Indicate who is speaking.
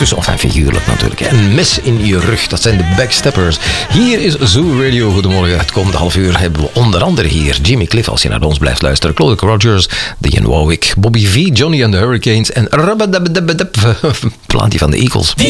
Speaker 1: Dus, of figuurlijk natuurlijk. Een mes in je rug, dat zijn de Backsteppers. Hier is Zoo Radio. Goedemorgen. Het komende half uur hebben we onder andere hier Jimmy Cliff, als je naar ons blijft luisteren. Claude Rogers, Dionne Warwick, Bobby V, Johnny and the Hurricanes en plaatje van de Eagles.